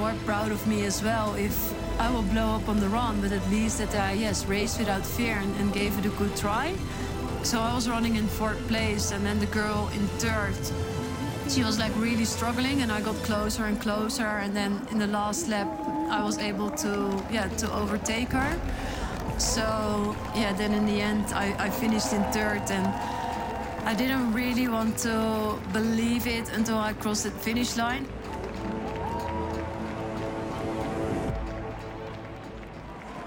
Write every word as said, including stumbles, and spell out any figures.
more proud of me as well if I will blow up on the run, but at least that I, yes, raced without fear and, and gave it a good try. So I was running in fourth place, and then the girl in third, she was like really struggling, and I got closer and closer, and then in the last lap I was able to, yeah, to overtake her. So yeah, then in the end I, I finished in third, and I didn't really want to believe it until I crossed the finish line.